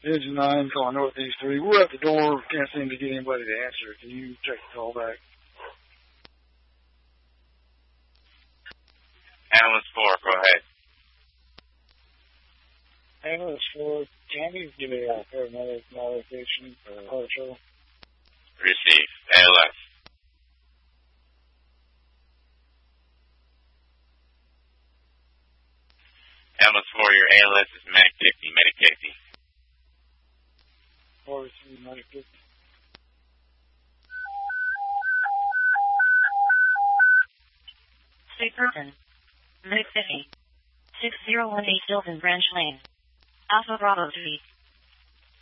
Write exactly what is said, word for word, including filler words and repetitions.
Engine nine, calling Northeast three. We're at the door. Can't seem to get anybody to answer. Can you check the call back? Analyst four, go ahead. Analyst four, can you give me a paramedic allocation for heart trouble? Receive. A L S. Analyst four, your A L S is Medic fifty, Medic fifty. four three, Medic fifty. State person. Medic fifty. six zero one eight Dillon Branch Lane. Alpha Bravo three.